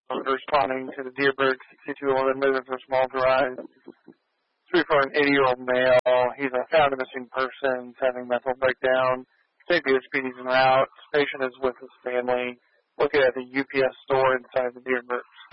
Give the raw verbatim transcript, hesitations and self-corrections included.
responding to the Deerberg sixty-two eleven visit for small drive. Three for an eighty-year-old male. He's a found a missing person, having mental breakdown. Saint Peter's P D's en route. Patient is with his family, located at the U P S store inside the Deerbergs.